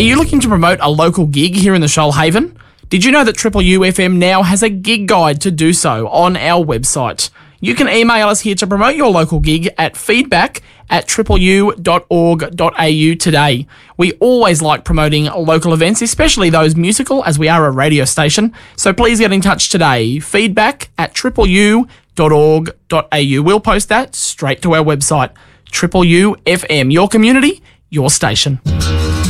Are you looking to promote a local gig here in the Shoalhaven? Did you know that Triple U FM now has a gig guide to do so on our website? You can email us here to promote your local gig at feedback@tripleu.org.au today. We always like promoting local events, especially those musical, as we are a radio station. So please get in touch today. Feedback@tripleu.org.au. We'll post that straight to our website. Triple U FM, your community, your station.